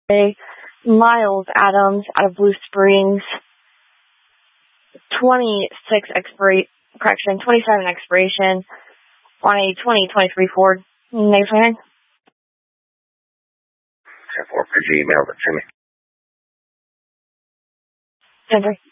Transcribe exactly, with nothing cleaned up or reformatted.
Miles Adams out of Blue Springs. twenty-six expiration, correction, twenty-seven expiration on a twenty twenty-three Ford. Next one. ten four, could you email it to me? ten three.